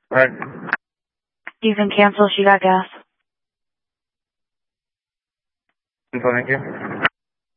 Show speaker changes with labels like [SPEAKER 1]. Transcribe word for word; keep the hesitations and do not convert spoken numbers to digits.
[SPEAKER 1] Right.
[SPEAKER 2] You can cancel. She got gas.
[SPEAKER 1] Thank you.